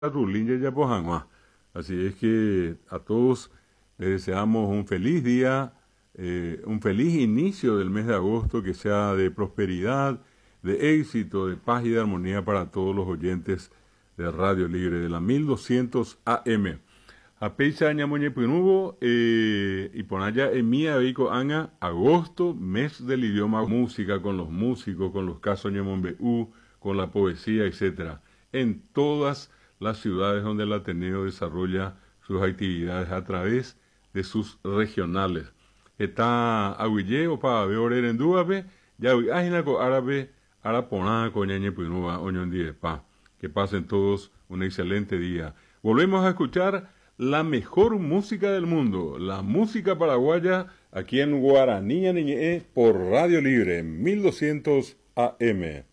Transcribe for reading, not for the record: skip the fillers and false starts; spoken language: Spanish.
Rulín ya Yapojanma. Así es que a todos les deseamos un feliz día, un feliz inicio del mes de agosto, que sea de prosperidad, de éxito, de paz y de armonía para todos los oyentes de Radio Libre, de la 1200 AM. A Peixa Añamoñe Pinubo y Ponaya Emía Beico Anga, agosto, mes del idioma música, con los músicos, con los casos Ñemombeú, con la poesía, etcétera, en todas las ciudades donde el Ateneo desarrolla sus actividades a través de sus regionales. Está Aguille o para ver Erendúabe, ya Ajinaco Árabe, Araponá, Coñañe Pinuba, Oñón Diepa. Que pasen todos un excelente día. Volvemos a escuchar la mejor música del mundo, la música paraguaya, aquí en Guaraní Ñeñe por Radio Libre 1200 AM.